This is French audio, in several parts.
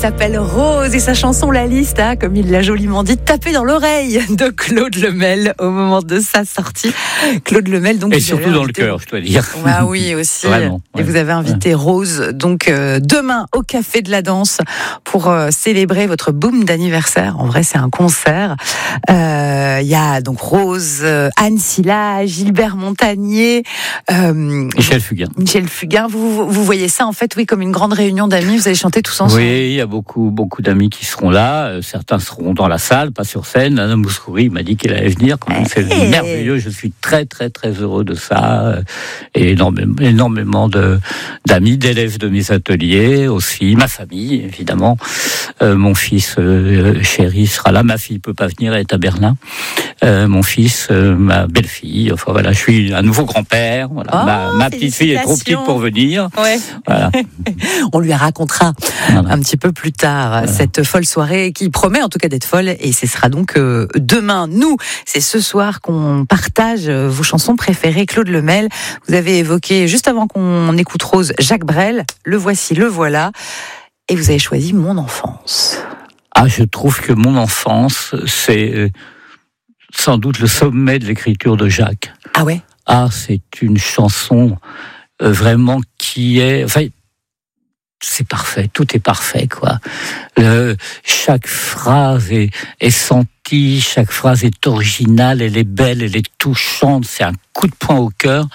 s'appelle Rose et sa chanson La Liste a, comme il l'a joliment dit, tapé dans l'oreille de Claude Lemel au moment de sa sortie. Claude Lemel, donc. Et surtout dans le cœur, je dois dire. Ah oui, aussi. Vraiment, et vous avez invité Rose, donc demain au Café de la Danse pour célébrer votre boom d'anniversaire. En vrai, c'est un concert. Il y a donc Rose, Anne Silla, Gilbert Montagnier, Michel Fugain. Michel Fugain. Vous voyez ça en fait, oui, comme une grande réunion d'amis. Vous allez chanter tous ensemble. Oui, il y a beaucoup d'amis qui seront là. Certains seront dans la salle, pas sur scène. Anna Mouskouri m'a dit qu'elle allait venir. C'est merveilleux. Je suis très très très heureux de ça. Et énormément d'amis, d'élèves de mes ateliers aussi, ma famille évidemment. Mon fils chéri sera là. Ma fille peut pas venir, elle est à Berlin. Mon fils, ma belle-fille. Enfin voilà, je suis un nouveau grand-père. Voilà. Ma petite fille est trop petite pour venir. Ouais. Voilà. On lui racontera un petit peu plus tard cette folle soirée qui promet en tout cas d'être folle, et ce sera donc demain. Nous, c'est ce soir qu'on partage vos chansons préférées. Claude Lemel, vous avez évoqué juste avant qu'on écoute Rose, Jacques Brel. Le voici, le voilà, et vous avez choisi Mon enfance. Ah, je trouve que Mon enfance, c'est sans doute le sommet de l'écriture de Jacques. Ah ouais. Ah, c'est une chanson vraiment qui est... Enfin, c'est parfait, tout est parfait, quoi. Chaque phrase est sentie, chaque phrase est originale, elle est belle, elle est touchante, c'est un coup de poing au cœur.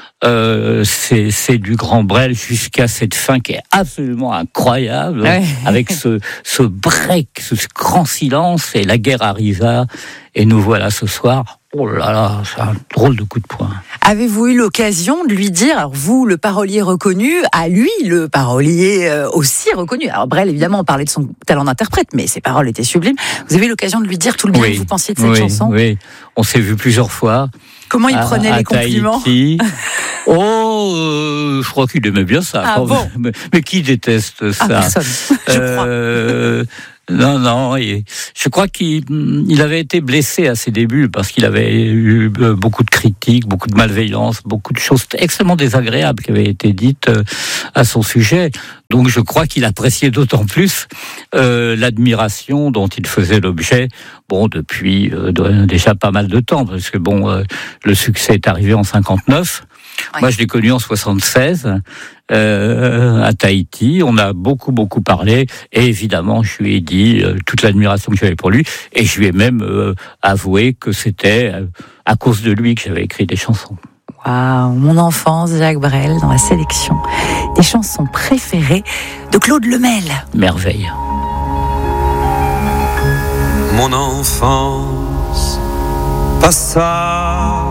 C'est du Grand Brel jusqu'à cette fin qui est absolument incroyable, ouais. Avec ce break, ce grand silence, et la guerre arriva, et nous voilà ce soir. Oh là là, c'est un drôle de coup de poing. Avez-vous eu l'occasion de lui dire, alors vous, le parolier reconnu, à lui, le parolier aussi reconnu. Alors Brel, évidemment, on parlait de son talent d'interprète, mais ses paroles étaient sublimes. Vous avez eu l'occasion de lui dire tout le bien que vous pensiez de cette chanson? Oui, on s'est vu plusieurs fois. Comment il prenait les compliments? Je crois qu'il aimait bien ça. Ah bon? Mais qui déteste ça? Personne, je crois. Non, je crois qu'il avait été blessé à ses débuts parce qu'il avait eu beaucoup de critiques, beaucoup de malveillance, beaucoup de choses extrêmement désagréables qui avaient été dites à son sujet. Donc je crois qu'il appréciait d'autant plus l'admiration dont il faisait l'objet, depuis déjà pas mal de temps, parce que le succès est arrivé en 59. Ouais. Moi, je l'ai connu en 76 à Tahiti. On a beaucoup parlé, et évidemment, je lui ai dit toute l'admiration que j'avais pour lui, et je lui ai même avoué que c'était à cause de lui que j'avais écrit des chansons. Waouh, Mon enfance, Jacques Brel, dans la sélection des chansons préférées de Claude Lemel. Merveille. Mon enfance passa